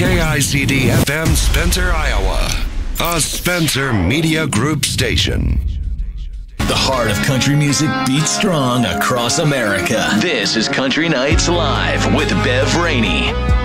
KICD FM Spencer, Iowa, a Spencer Media Group station. The heart of country music beats strong across America. This is Country Nights Live with Bev Rainey.